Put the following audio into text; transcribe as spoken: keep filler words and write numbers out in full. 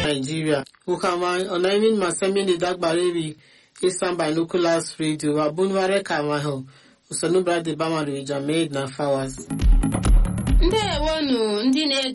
Nigeria. Ukama onaimin masemini dagbarebi Eastern Binoculars Radio abunware kamaho usanubra de bamaru ijamaid na fawas. Ndewonu ndị na